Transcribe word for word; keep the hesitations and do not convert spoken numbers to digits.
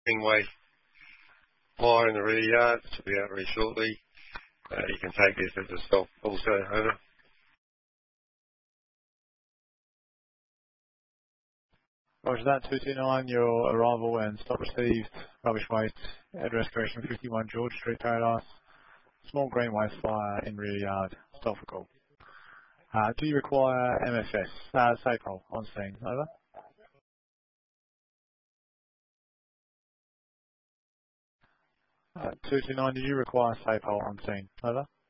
Way fire in the rear yard, to be out very shortly. Uh, you can take this as a stop also, over. Roger that, two two nine, your arrival and stop received, rubbish waste, address correction fifty-one George Street, Paradise, small green waste fire in rear yard, stop for call. Uh, do you require M F S, uh, SAPOL on scene, over? Uh, two two nine, do you require SAPOL on scene, over?